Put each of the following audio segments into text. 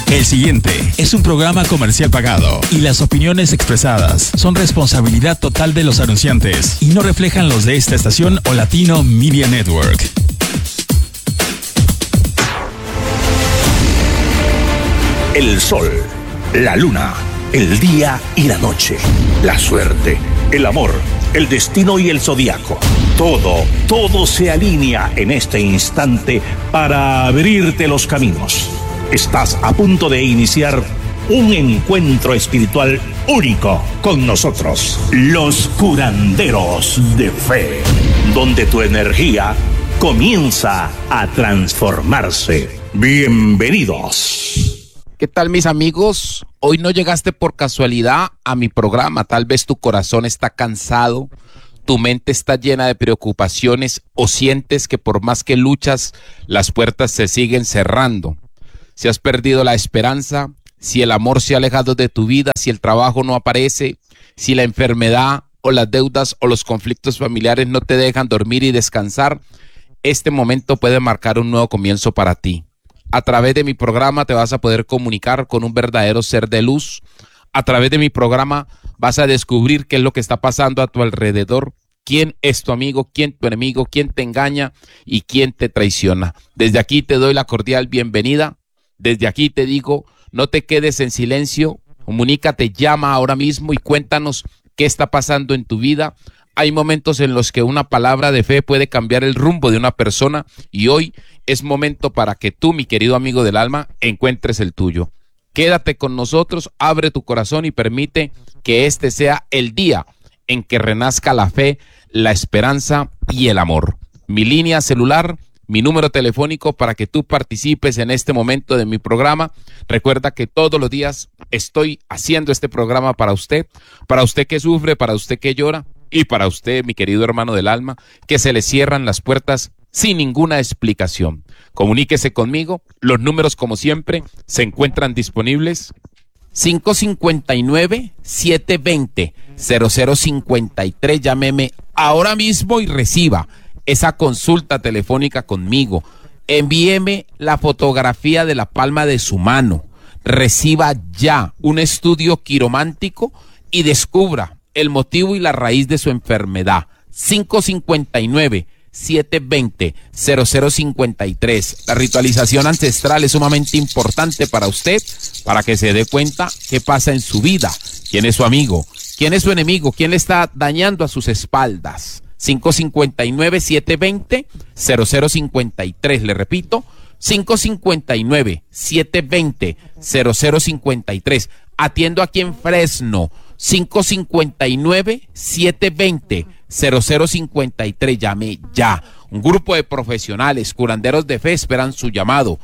El siguiente es un programa comercial pagado y las opiniones expresadas son responsabilidad total de los anunciantes y no reflejan los de esta estación o Latino Media Network. El sol, la luna, el día y la noche, la suerte, el amor, el destino y el zodiaco. Todo se alinea en este instante para abrirte los caminos. Estás a punto de iniciar un encuentro espiritual único con nosotros, los curanderos de fe, donde tu energía comienza a transformarse. Bienvenidos. ¿Qué tal, mis amigos? Hoy no llegaste por casualidad a mi programa. Tal vez tu corazón está cansado, tu mente está llena de preocupaciones o sientes que por más que luchas, las puertas se siguen cerrando. Si has perdido la esperanza, si el amor se ha alejado de tu vida, si el trabajo no aparece, si la enfermedad o las deudas o los conflictos familiares no te dejan dormir y descansar, este momento puede marcar un nuevo comienzo para ti. A través de mi programa te vas a poder comunicar con un verdadero ser de luz. A través de mi programa vas a descubrir qué es lo que está pasando a tu alrededor, quién es tu amigo, quién tu enemigo, quién te engaña y quién te traiciona. Desde aquí te doy la cordial bienvenida. Desde aquí te digo, no te quedes en silencio, comunícate, llama ahora mismo y cuéntanos qué está pasando en tu vida. Hay momentos en los que una palabra de fe puede cambiar el rumbo de una persona y hoy es momento para que tú, mi querido amigo del alma, encuentres el tuyo. Quédate con nosotros, abre tu corazón y permite que este sea el día en que renazca la fe, la esperanza y el amor. Mi línea celular, mi número telefónico para que tú participes en este momento de mi programa. Recuerda que todos los días estoy haciendo este programa para usted que sufre, para usted que llora y para usted, mi querido hermano del alma, que se le cierran las puertas sin ninguna explicación. Comuníquese conmigo, los números como siempre se encuentran disponibles. 559-720-0053, llámeme ahora mismo y reciba esa consulta telefónica conmigo. Envíeme la fotografía de la palma de su mano. Reciba ya un estudio quiromántico y descubra el motivo y la raíz de su enfermedad. 559-720-0053. La ritualización ancestral es sumamente importante para usted, para que se dé cuenta qué pasa en su vida, quién es su amigo, quién es su enemigo, quién le está dañando a sus espaldas. 559-720-0053. Le repito, 559-720-0053. Atiendo aquí en Fresno. 559-720-0053. Llame ya. Un grupo de profesionales, curanderos de fe, esperan su llamado.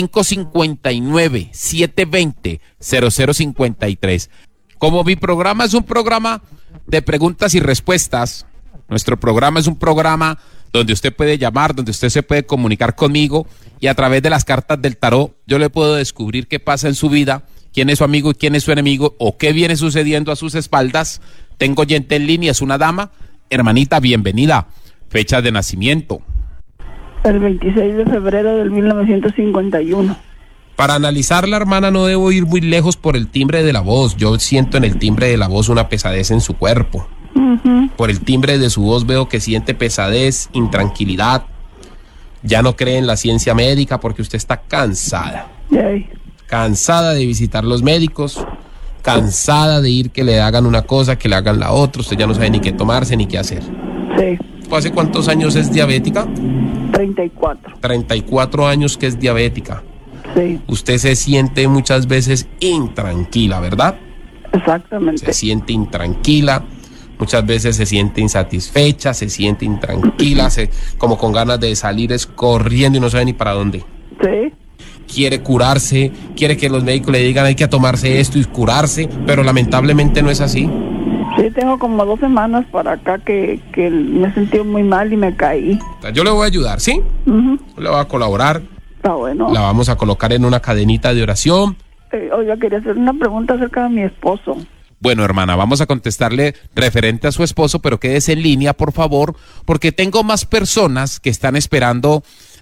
559-720-0053. Como mi programa es un programa de preguntas y respuestas, nuestro programa es un programa donde usted puede llamar, donde usted se puede comunicar conmigo y a través de las cartas del tarot yo le puedo descubrir qué pasa en su vida, quién es su amigo y quién es su enemigo o qué viene sucediendo a sus espaldas. Tengo oyente en línea, es una dama. Hermanita, bienvenida. Fecha de nacimiento. El 26 de febrero del 1951. Para analizarla, hermana, no debo ir muy lejos por el timbre de la voz. Yo siento en el timbre de la voz una pesadez en su cuerpo. Por el timbre de su voz veo que siente pesadez, intranquilidad. Ya no cree en la ciencia médica porque usted está cansada. Cansada de visitar los médicos, cansada de ir que le hagan una cosa, que le hagan la otra. Usted ya no sabe ni qué tomarse ni qué hacer. Sí. ¿Hace cuántos años es diabética? 34. 34 años que es diabética. Sí. Usted se siente muchas veces intranquila, ¿verdad? Exactamente. Se siente intranquila. Muchas veces se siente insatisfecha, se siente intranquila, como con ganas de salir corriendo y no sabe ni para dónde. Sí. Quiere curarse, quiere que los médicos le digan hay que tomarse esto y curarse, pero lamentablemente no es así. Sí, tengo como 2 semanas para acá que me sentí muy mal y me caí. Yo le voy a ayudar, ¿sí? Yo le voy a colaborar. Está bueno. La vamos a colocar en una cadenita de oración. Oiga, quería hacer una pregunta acerca de mi esposo. Bueno, hermana, vamos a contestarle referente a su esposo, pero quédese en línea, por favor, porque tengo más personas que están esperando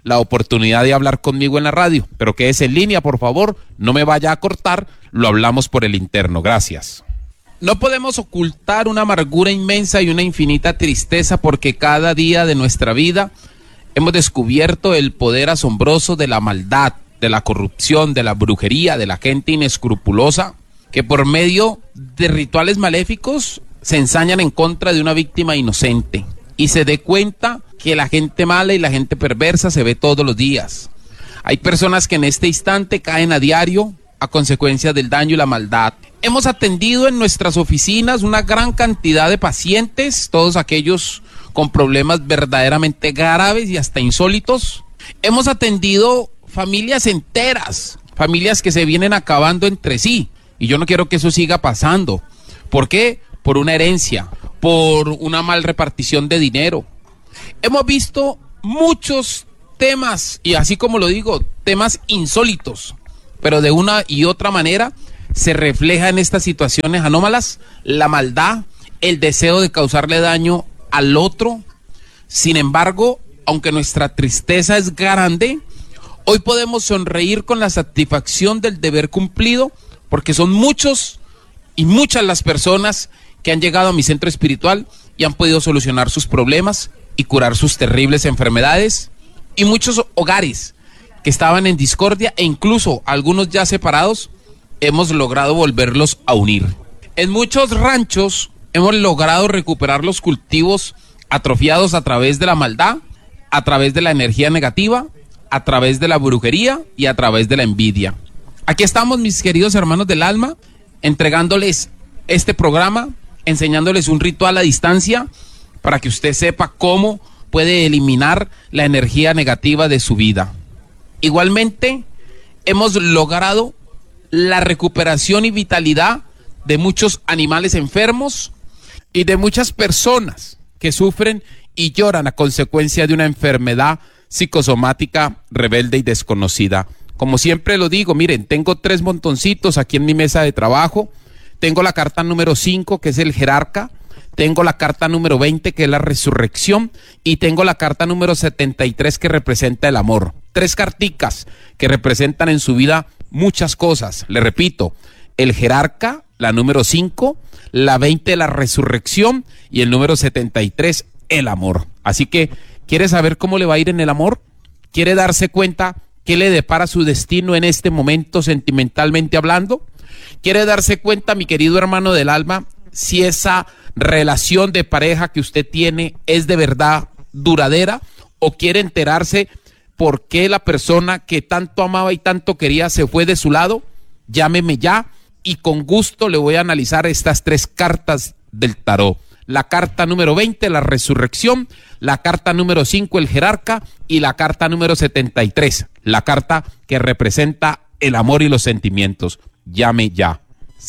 la oportunidad de hablar conmigo en la radio. Pero quédese en línea, por favor, no me vaya a cortar, lo hablamos por el interno. Gracias. No podemos ocultar una amargura inmensa y una infinita tristeza porque cada día de nuestra vida hemos descubierto el poder asombroso de la maldad, de la corrupción, de la brujería, de la gente inescrupulosa que por medio de rituales maléficos se ensañan en contra de una víctima inocente y se dé cuenta que la gente mala y la gente perversa se ve todos los días. Hay personas que en este instante caen a diario a consecuencia del daño y la maldad. Hemos atendido en nuestras oficinas una gran cantidad de pacientes, todos aquellos con problemas verdaderamente graves y hasta insólitos. Hemos atendido familias enteras, familias que se vienen acabando entre sí. Y yo no quiero que eso siga pasando. ¿Por qué? Por una herencia, por una mal repartición de dinero. Hemos visto muchos temas, y así como lo digo, temas insólitos, pero de una y otra manera se refleja en estas situaciones anómalas la maldad, el deseo de causarle daño al otro. Sin embargo, aunque nuestra tristeza es grande, hoy podemos sonreír con la satisfacción del deber cumplido, porque son muchos y muchas las personas que han llegado a mi centro espiritual y han podido solucionar sus problemas y curar sus terribles enfermedades, y muchos hogares que estaban en discordia e incluso algunos ya separados, hemos logrado volverlos a unir. En muchos ranchos hemos logrado recuperar los cultivos atrofiados a través de la maldad, a través de la energía negativa, a través de la brujería y a través de la envidia. Aquí estamos, mis queridos hermanos del alma, entregándoles este programa, enseñándoles un ritual a distancia para que usted sepa cómo puede eliminar la energía negativa de su vida. Igualmente, hemos logrado la recuperación y vitalidad de muchos animales enfermos y de muchas personas que sufren y lloran a consecuencia de una enfermedad psicosomática rebelde y desconocida. Como siempre lo digo, miren, tengo 3 montoncitos aquí en mi mesa de trabajo. Tengo la carta número 5, que es el jerarca. Tengo la carta número 20, que es la resurrección. Y tengo la carta número 73, que representa el amor. 3 carticas que representan en su vida muchas cosas. Le repito, el jerarca, la número 5, la 20, la resurrección, y el número 73, el amor. Así que, ¿quiere saber cómo le va a ir en el amor? ¿Quiere darse cuenta qué le depara su destino en este momento, sentimentalmente hablando? ¿Quiere darse cuenta, mi querido hermano del alma, si esa relación de pareja que usted tiene es de verdad duradera? ¿O quiere enterarse por qué la persona que tanto amaba y tanto quería se fue de su lado? Llámeme ya y con gusto le voy a analizar estas 3 cartas del tarot. La carta número 20, la resurrección, la carta número 5, el jerarca, y la carta número 73, la carta que representa el amor y los sentimientos. Llame ya.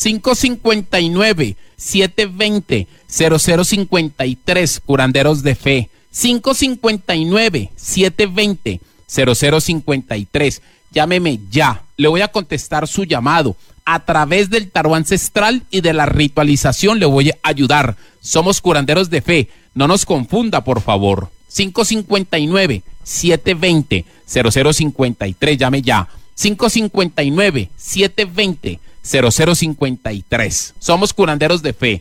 559-720-0053, curanderos de fe. 559-720-0053. Llámeme ya. Le voy a contestar su llamado. A través del tarot ancestral y de la ritualización le voy a ayudar. Somos curanderos de fe. No nos confunda, por favor. 559-720-0053. Llame ya. 559-720-0053. Somos curanderos de fe.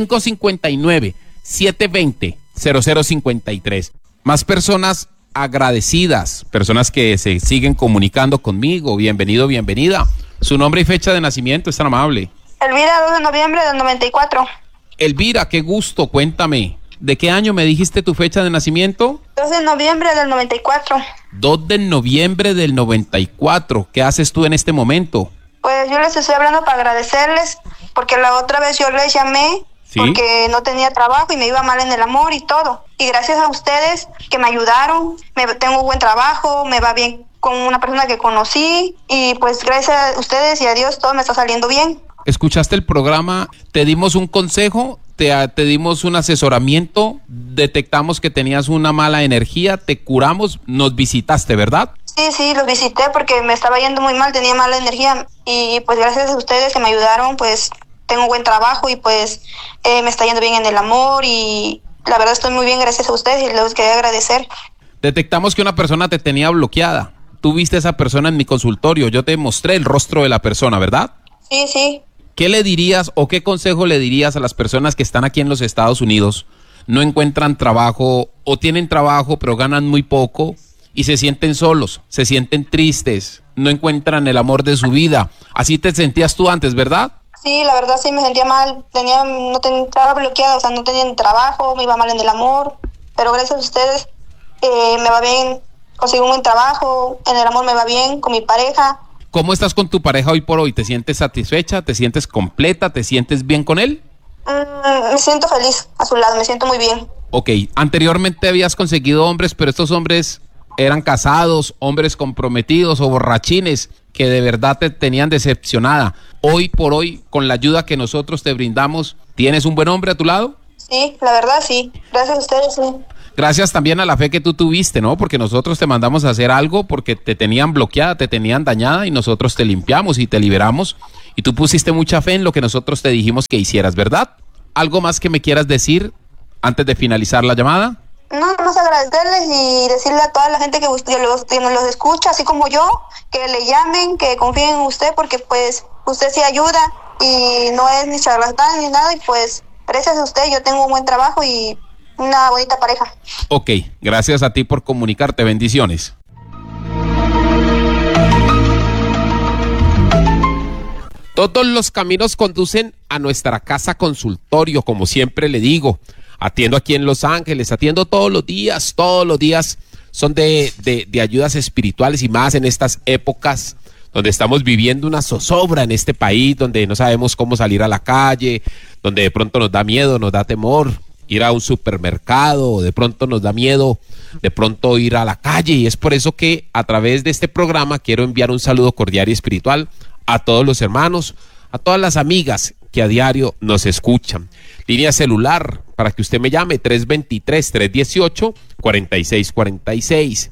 559-720-0053. Más personas agradecidas, personas que se siguen comunicando conmigo. Bienvenido, bienvenida. Su nombre y fecha de nacimiento, es tan amable. Elvira, 2 de noviembre del 94. Elvira, qué gusto, cuéntame. ¿De qué año me dijiste tu fecha de nacimiento? 2 de noviembre del 94. 2 de noviembre del 94. ¿Qué haces tú en este momento? Pues yo les estoy hablando para agradecerles, porque la otra vez yo les llamé, ¿sí?, porque no tenía trabajo y me iba mal en el amor y todo. Y gracias a ustedes que me ayudaron, tengo buen trabajo, me va bien con una persona que conocí, y pues gracias a ustedes y a Dios todo me está saliendo bien. ¿Escuchaste el programa? Te dimos un consejo, te dimos un asesoramiento, detectamos que tenías una mala energía, te curamos, nos visitaste, ¿verdad? Sí, los visité porque me estaba yendo muy mal, tenía mala energía, y pues gracias a ustedes que me ayudaron, pues tengo buen trabajo y pues me está yendo bien en el amor, y la verdad estoy muy bien gracias a ustedes y les quería agradecer. Detectamos que una persona te tenía bloqueada. Tú viste a esa persona en mi consultorio, yo te mostré el rostro de la persona, ¿verdad? Sí, sí. ¿Qué le dirías o qué consejo le dirías a las personas que están aquí en los Estados Unidos, no encuentran trabajo o tienen trabajo pero ganan muy poco y se sienten solos, se sienten tristes, no encuentran el amor de su vida? Así te sentías tú antes, ¿verdad? Sí, la verdad sí me sentía mal, estaba bloqueada, o sea, no tenía ni trabajo, me iba mal en el amor, pero gracias a ustedes me va bien, conseguí un buen trabajo, en el amor me va bien, con mi pareja. ¿Cómo estás con tu pareja hoy por hoy? ¿Te sientes satisfecha? ¿Te sientes completa? ¿Te sientes bien con él? Me siento feliz a su lado, me siento muy bien. Ok, anteriormente habías conseguido hombres, pero estos hombres eran casados, hombres comprometidos o borrachines que de verdad te tenían decepcionada. Hoy por hoy, con la ayuda que nosotros te brindamos, ¿tienes un buen hombre a tu lado? Sí, la verdad sí, gracias a ustedes, sí. Gracias también a la fe que tú tuviste, ¿no? Porque nosotros te mandamos a hacer algo porque te tenían bloqueada, te tenían dañada y nosotros te limpiamos y te liberamos. Y tú pusiste mucha fe en lo que nosotros te dijimos que hicieras, ¿verdad? ¿Algo más que me quieras decir antes de finalizar la llamada? No, nada más agradecerles y decirle a toda la gente que los escucha, así como yo, que le llamen, que confíen en usted, porque pues usted sí ayuda y no es ni charlatán ni nada, y pues gracias a usted yo tengo un buen trabajo y una bonita pareja. Ok, gracias a ti por comunicarte, bendiciones. Todos los caminos conducen a nuestra casa consultorio, como siempre le digo. Atiendo aquí en Los Ángeles, atiendo todos los días son de ayudas espirituales y más en estas épocas donde estamos viviendo una zozobra en este país, donde no sabemos cómo salir a la calle, donde de pronto nos da miedo, nos da temor ir a un supermercado, o de pronto nos da miedo de pronto ir a la calle, y es por eso que a través de este programa quiero enviar un saludo cordial y espiritual a todos los hermanos, a todas las amigas que a diario nos escuchan. Línea celular para que usted me llame, 323-318-4646.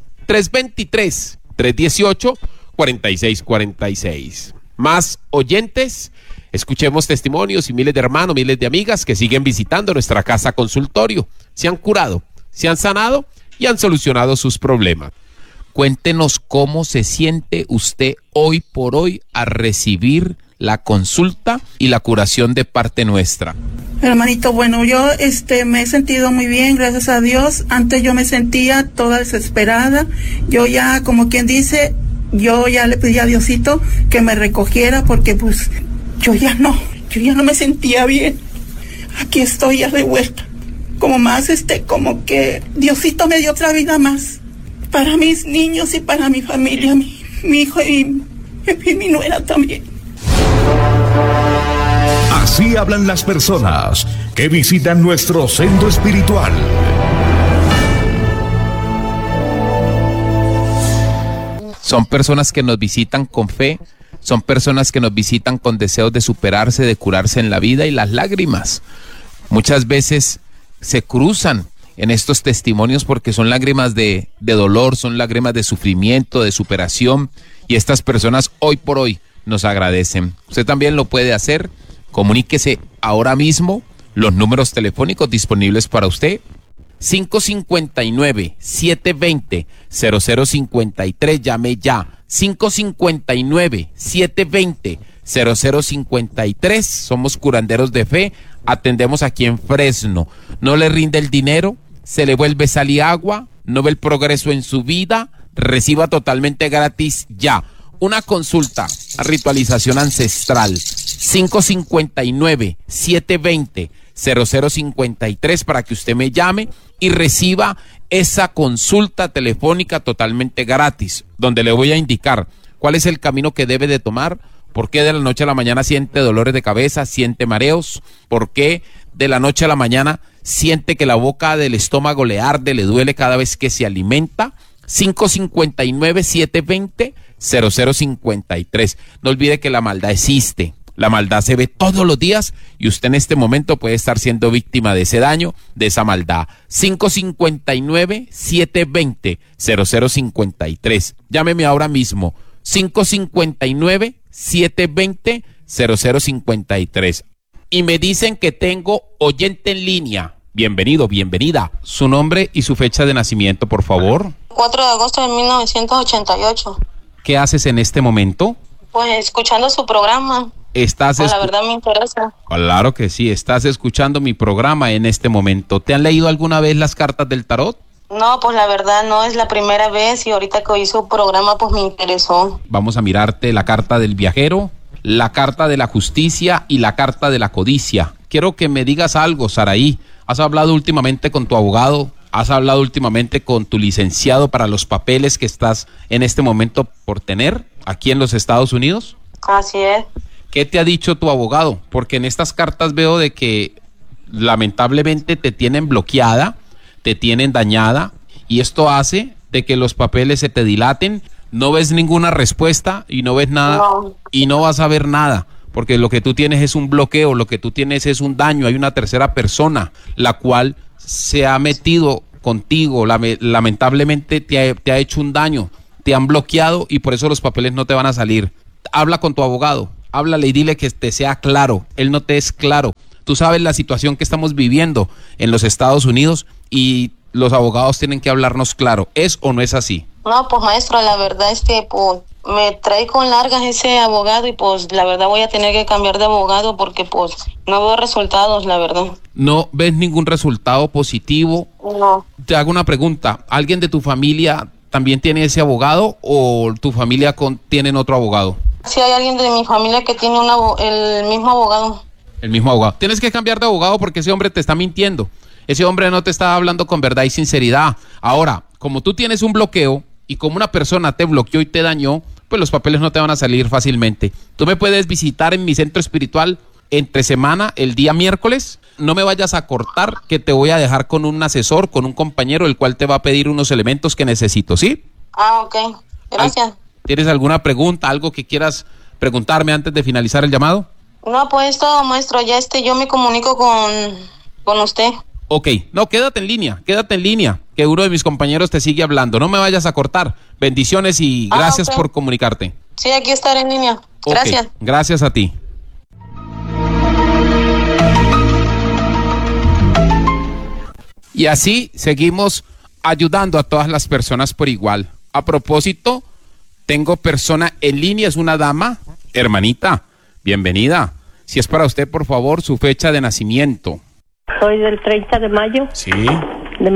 323-318-4646. Más oyentes, escuchemos testimonios y miles de hermanos, miles de amigas que siguen visitando nuestra casa consultorio. Se han curado, se han sanado y han solucionado sus problemas. Cuéntenos cómo se siente usted hoy por hoy a recibir la consulta y la curación de parte nuestra. Hermanito, bueno, yo me he sentido muy bien, gracias a Dios. Antes yo me sentía toda desesperada. Yo ya, como quien dice, yo ya le pedí a Diosito que me recogiera porque pues yo ya no me sentía bien. Aquí estoy ya de vuelta. Como más, como que Diosito me dio otra vida más para mis niños y para mi familia, mi hijo y mi nuera también. Así hablan las personas que visitan nuestro centro espiritual. Son personas que nos visitan con fe, son personas que nos visitan con deseos de superarse, de curarse en la vida, y las lágrimas muchas veces se cruzan en estos testimonios porque son lágrimas de dolor, son lágrimas de sufrimiento, de superación, y estas personas hoy por hoy nos agradecen. Usted también lo puede hacer. Comuníquese ahora mismo, los números telefónicos disponibles para usted: 559-720-0053, llame ya, 559-720-0053, somos curanderos de fe, atendemos aquí en Fresno. No le rinde el dinero, se le vuelve sal y agua, no ve el progreso en su vida, reciba totalmente gratis ya una consulta a ritualización ancestral. 559-720-0053 para que usted me llame y reciba esa consulta telefónica totalmente gratis, donde le voy a indicar cuál es el camino que debe de tomar, por qué de la noche a la mañana siente dolores de cabeza, siente mareos, por qué de la noche a la mañana siente que la boca del estómago le arde, le duele cada vez que se alimenta. 559-720-0053. No olvide que la maldad existe. La maldad se ve todos los días y usted en este momento puede estar siendo víctima de ese daño, de esa maldad. 559-720-0053. Llámeme ahora mismo. 559-720-0053. Y me dicen que tengo oyente en línea. Bienvenido, bienvenida. Su nombre y su fecha de nacimiento, por favor. 4 de agosto de 1988. ¿Qué haces en este momento? Pues escuchando su programa. La verdad me interesa. Claro que sí, estás escuchando mi programa en este momento. ¿Te han leído alguna vez las cartas del tarot? No, pues la verdad no es la primera vez y ahorita que oí su programa pues me interesó. Vamos a mirarte la carta del viajero, la carta de la justicia y la carta de la codicia. Quiero que me digas algo, Saraí. ¿Has hablado últimamente con tu abogado? ¿Has hablado últimamente con tu licenciado para los papeles que estás en este momento por tener aquí en los Estados Unidos? Así es. ¿Qué te ha dicho tu abogado? Porque en estas cartas veo de que lamentablemente te tienen bloqueada, te tienen dañada y esto hace de que los papeles se te dilaten, no ves ninguna respuesta y no ves nada y no vas a ver nada, porque lo que tú tienes es un bloqueo, lo que tú tienes es un daño, hay una tercera persona la cual se ha metido contigo, lamentablemente te ha hecho un daño, te han bloqueado y por eso los papeles no te van a salir. Habla con tu abogado. Háblale y dile que te sea claro, él no te es claro. Tú sabes la situación que estamos viviendo en los Estados Unidos y los abogados tienen que hablarnos claro. ¿Es o no es así? No, pues maestro, la verdad es que pues, me trae con largas ese abogado y pues la verdad voy a tener que cambiar de abogado porque pues no veo resultados, la verdad. ¿No ves ningún resultado positivo? No. Te hago una pregunta. ¿Alguien de tu familia también tiene ese abogado o tu familia tienen otro abogado? Sí, hay alguien de mi familia que tiene el mismo abogado. El mismo abogado. Tienes que cambiar de abogado porque ese hombre te está mintiendo. Ese hombre no te está hablando con verdad y sinceridad. Ahora, como tú tienes un bloqueo y como una persona te bloqueó y te dañó, pues los papeles no te van a salir fácilmente. Tú me puedes visitar en mi centro espiritual entre semana, el día miércoles. No me vayas a cortar, que te voy a dejar con un asesor, con un compañero, el cual te va a pedir unos elementos que necesito, ¿sí? Ah, ok. Gracias. ¿Tienes alguna pregunta, algo que quieras preguntarme antes de finalizar el llamado? No, pues todo, maestro, ya yo me comunico con usted. Ok, no, quédate en línea, que uno de mis compañeros te sigue hablando, no me vayas a cortar. Bendiciones y gracias por comunicarte. Sí, aquí estaré en línea. Gracias. Okay, gracias a ti. Y así seguimos ayudando a todas las personas por igual. A propósito, tengo persona en línea, es una dama. Hermanita, bienvenida. Si es para usted, por favor, su fecha de nacimiento. Soy del 30 de mayo. Sí. De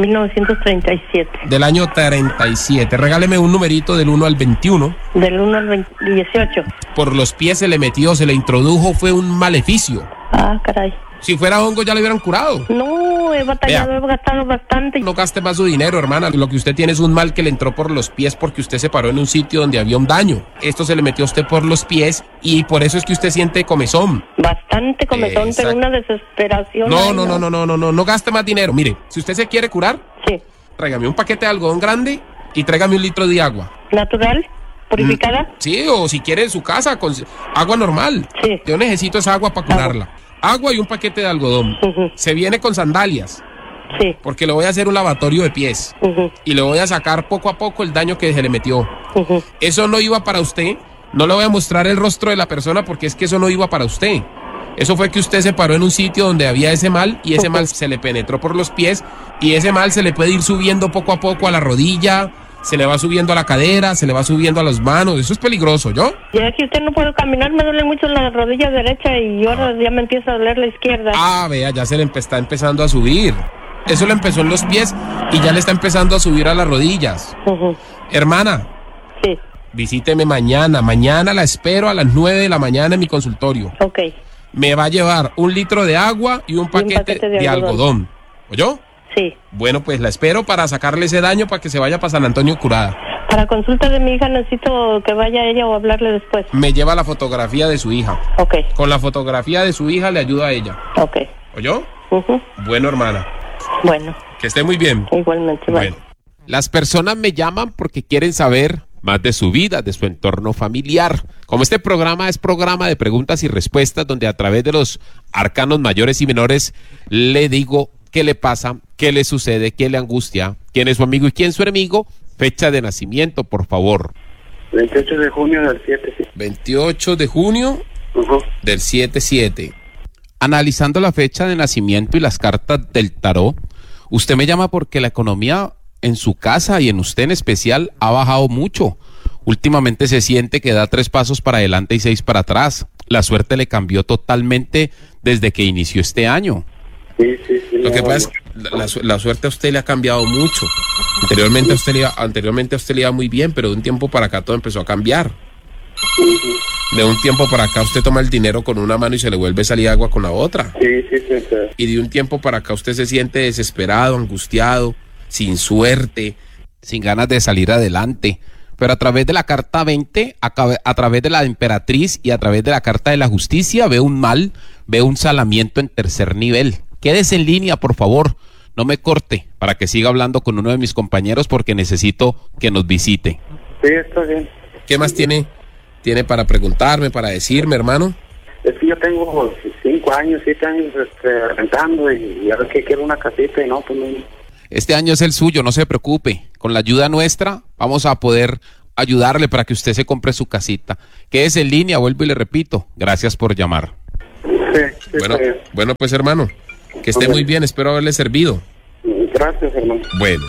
1937. Del año 37. Regáleme un numerito del 1 al 21. Del 1 al 18. Por los pies se le metió, se le introdujo, fue un maleficio. Ah, caray. Si fuera hongo ya le hubieran curado. No, he batallado, he gastado bastante. No gaste más su dinero, hermana. Lo que usted tiene es un mal que le entró por los pies porque usted se paró en un sitio donde había un daño. Esto se le metió a usted por los pies y por eso es que usted siente comezón. Bastante comezón, pero una desesperación. No gaste más dinero. Mire, si usted se quiere curar, sí, tráigame un paquete de algodón grande y tráigame 1 litro de agua. ¿Natural? ¿Purificada? Sí, o si quiere en su casa, con agua normal. Sí. Yo necesito esa agua para curarla. Agua y un paquete de algodón. Se viene con sandalias. Sí. Porque le voy a hacer un lavatorio de pies. Y le voy a sacar poco a poco el daño que se le metió. Eso no iba para usted. No le voy a mostrar el rostro de la persona porque es que eso no iba para usted. Eso fue que usted se paró en un sitio donde había ese mal y ese mal se le penetró por los pies y ese mal se le puede ir subiendo poco a poco a la rodilla, se le va subiendo a la cadera, se le va subiendo a las manos. Eso es peligroso, ¿yo? Ya que usted no puede caminar, me duele mucho la rodilla derecha y ahora ya me empieza a doler la izquierda. Ah, vea, ya se le está empezando a subir. Eso le empezó en los pies y ya le está empezando a subir a las rodillas. Hermana. Sí. Visíteme mañana. Mañana la espero a las 9 de la mañana en mi consultorio. Ok. Me va a llevar 1 litro de agua y un paquete de algodón. ¿Oyó? Sí. Bueno, pues la espero para sacarle ese daño para que se vaya para San Antonio curada. Para consulta de mi hija necesito que vaya ella o hablarle después. Me lleva la fotografía de su hija. Ok. Con la fotografía de su hija le ayuda a ella. Ok. ¿Oyó? Bueno, hermana. Bueno. Que esté muy bien. Igualmente. Bueno. Las personas me llaman porque quieren saber más de su vida, de su entorno familiar. Como este programa es programa de preguntas y respuestas, donde a través de los arcanos mayores y menores le digo qué le pasa, qué le sucede, qué le angustia, quién es su amigo y quién es su enemigo. Fecha de nacimiento, por favor. 28 de junio del 77. 28 de junio del 77. Analizando la fecha de nacimiento y las cartas del tarot, usted me llama porque la economía en su casa y en usted en especial ha bajado mucho. Últimamente se siente que da 3 pasos para adelante y 6 para atrás. La suerte le cambió totalmente desde que inició este año. Sí. Lo que pasa es que la suerte a usted le ha cambiado mucho. Anteriormente a usted le iba muy bien, pero de un tiempo para acá todo empezó a cambiar. De un tiempo para acá usted toma el dinero con una mano y se le vuelve a salir agua con la otra. Sí. Y de un tiempo para acá usted se siente desesperado, angustiado, sin suerte, sin ganas de salir adelante. Pero a través de la carta 20, a través de la emperatriz y a través de la carta de la justicia, veo un salamiento en tercer nivel. Quédese en línea, por favor. No me corte para que siga hablando con uno de mis compañeros porque necesito que nos visite. Sí, está bien. ¿Qué más tiene para preguntarme, para decirme, hermano? Es que yo tengo 7 años rentando y ahora que quiero una casita y no, pues no. Este año es el suyo, no se preocupe. Con la ayuda nuestra vamos a poder ayudarle para que usted se compre su casita. Quédese en línea, vuelvo y le repito. Gracias por llamar. Sí, bueno, pues hermano, que esté muy bien, espero haberle servido. Gracias, hermano. Bueno.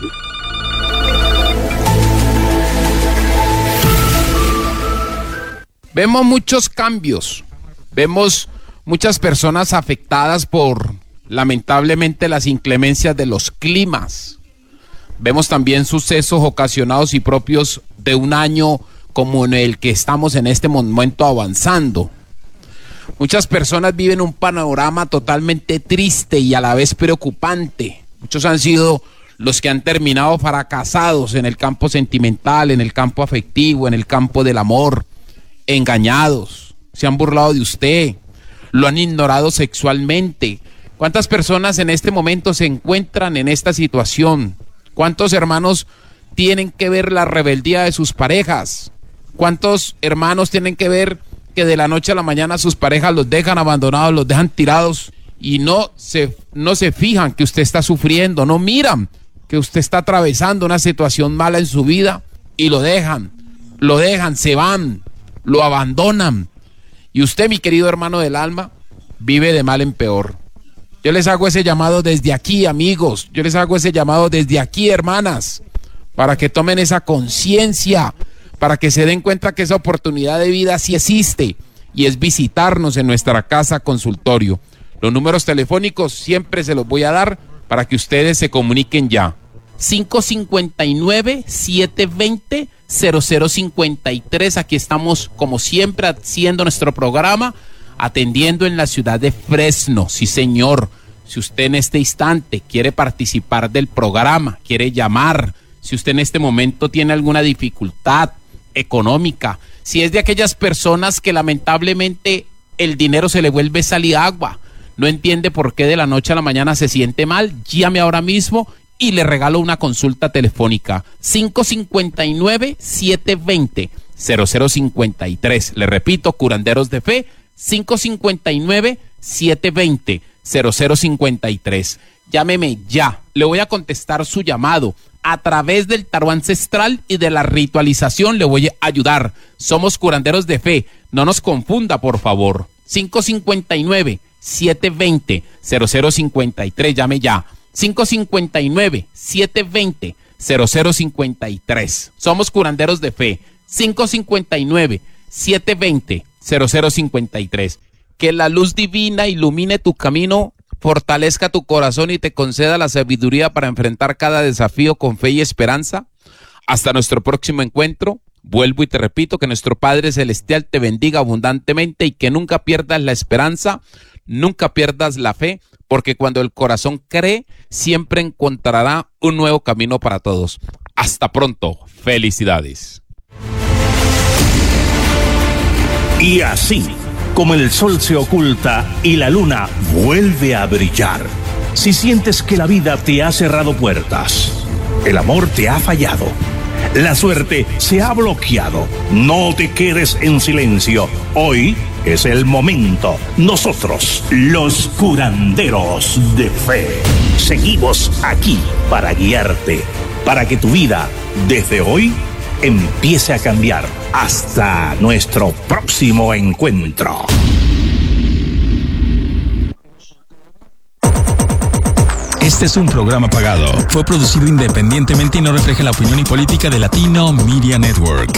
Vemos muchos cambios, vemos muchas personas afectadas por, lamentablemente, las inclemencias de los climas. Vemos también sucesos ocasionados y propios de un año como en el que estamos en este momento avanzando. Muchas personas viven un panorama totalmente triste y a la vez preocupante. Muchos han sido los que han terminado fracasados en el campo sentimental, en el campo afectivo, en el campo del amor, engañados, se han burlado de usted, lo han ignorado sexualmente. ¿Cuántas personas en este momento se encuentran en esta situación? ¿Cuántos hermanos tienen que ver la rebeldía de sus parejas? ¿Cuántos hermanos tienen que ver que de la noche a la mañana sus parejas los dejan abandonados, los dejan tirados y no se fijan que usted está sufriendo, no miran que usted está atravesando una situación mala en su vida y lo dejan, se van, lo abandonan? Y usted, mi querido hermano del alma, vive de mal en peor. Yo les hago ese llamado desde aquí, amigos. Yo les hago ese llamado desde aquí, hermanas, para que tomen esa conciencia, para que se den cuenta que esa oportunidad de vida sí existe y es visitarnos en nuestra casa consultorio. Los números telefónicos siempre se los voy a dar para que ustedes se comuniquen ya. 559-720-0053. Aquí estamos, como siempre, haciendo nuestro programa, atendiendo en la ciudad de Fresno. Sí, señor. Si usted en este instante quiere participar del programa, quiere llamar, si usted en este momento tiene alguna dificultad económica, si es de aquellas personas que lamentablemente el dinero se le vuelve sal y agua, no entiende por qué de la noche a la mañana se siente mal, llame ahora mismo y le regalo una consulta telefónica. 559-720-0053. Le repito, curanderos de fe, 559-720-0053. Llámeme ya, le voy a contestar su llamado. A través del tarot ancestral y de la ritualización le voy a ayudar. Somos curanderos de fe, no nos confunda, por favor. 559-720-0053, llame ya. 559-720-0053. Somos curanderos de fe. 559-720-0053. Que la luz divina ilumine tu camino, fortalezca tu corazón y te conceda la sabiduría para enfrentar cada desafío con fe y esperanza. Hasta nuestro próximo encuentro. Vuelvo y te repito, que nuestro Padre Celestial te bendiga abundantemente y que nunca pierdas la esperanza, nunca pierdas la fe, porque cuando el corazón cree, siempre encontrará un nuevo camino para todos. Hasta pronto. Felicidades. Y así, como el sol se oculta y la luna vuelve a brillar, si sientes que la vida te ha cerrado puertas, el amor te ha fallado, la suerte se ha bloqueado, no te quedes en silencio. Hoy es el momento. Nosotros, los curanderos de fe, seguimos aquí para guiarte, para que tu vida, desde hoy, empiece a cambiar. Hasta nuestro próximo encuentro. Este es un programa pagado. Fue producido independientemente y no refleja la opinión y política de Latino Media Network.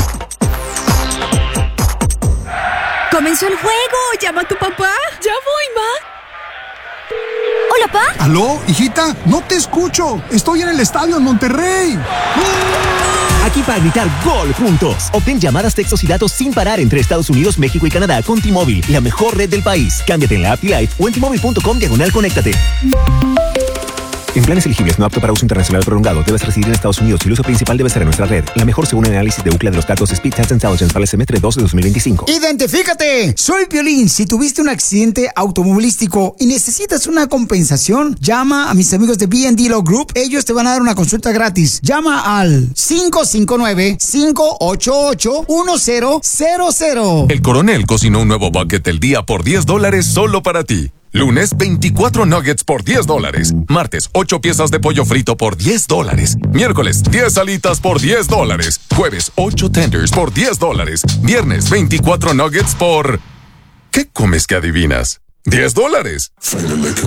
¡Comenzó el juego! ¡Llama a tu papá! ¡Ya voy, ma! ¿Hola, pa? ¿Aló, hijita? No te escucho. Estoy en el estadio en Monterrey. Aquí para gritar gol juntos. Obtén llamadas, textos y datos sin parar entre Estados Unidos, México y Canadá con T-Mobile, la mejor red del país. Cámbiate en la app T-Life o en T-Mobile.com/conéctate. En planes elegibles no apto para uso internacional prolongado, debes residir en Estados Unidos y el uso principal debe ser en nuestra red. La mejor según el análisis de Ookla de los datos Speed Test Intelligence para el semestre 2 de 2025. ¡Identifícate! Soy Piolín. Si tuviste un accidente automovilístico y necesitas una compensación, llama a mis amigos de B&D Law Group. Ellos te van a dar una consulta gratis. Llama al 559-588-1000. El Coronel cocinó un nuevo bucket del día por $10 solo para ti. Lunes, 24 nuggets por $10. Martes, 8 piezas de pollo frito por $10. Miércoles, 10 alitas por $10. Jueves, 8 tenders por $10. Viernes, 24 nuggets por... ¿Qué comes que adivinas? $10.